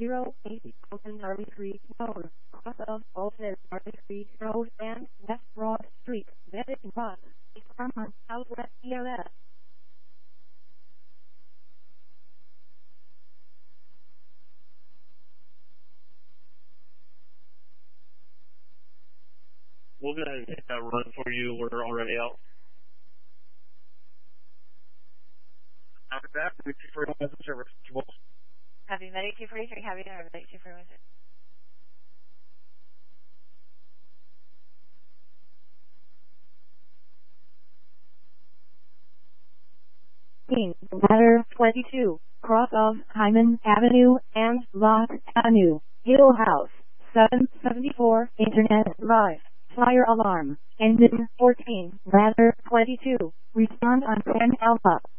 08 Open Army Street Road, cross of Open Army Street Road and West Broad Street, Bennington, Farmer, Southwest ELS. We'll go ahead and hit that run for you. We're already out. After that, we prefer service. Heavy Medic 243, Heavy Medic 246. Ladder 22, cross of Hyman Avenue and Lock Avenue, Hill House, 774, Internet Live, fire alarm, engine 14, ladder 22, respond on 10 Alpha.